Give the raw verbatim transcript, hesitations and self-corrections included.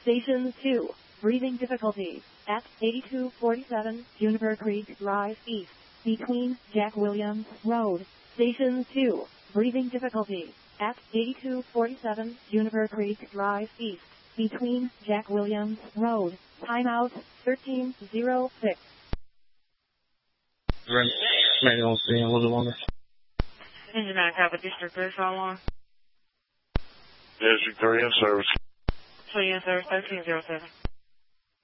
Station two, breathing difficulty, at eighty-two forty-seven Juniper Creek Drive East, between Jack Williams Road. Station two, breathing difficulty, at eighty-two forty-seven Juniper Creek Drive East, between Jack Williams Road. Timeout thirteen oh six. Maybe I'll stay a little longer. Engine nine, Kappa District three, how long? District three in service. three in service, thirteen oh seven.